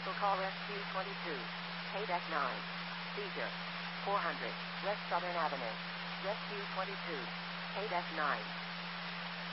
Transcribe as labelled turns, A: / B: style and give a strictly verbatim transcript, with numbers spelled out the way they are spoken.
A: Vehicle call Rescue twenty-two. Paydeck nine. Seizure. four hundred. West Southern Avenue. Rescue twenty-two. Paydeck nine.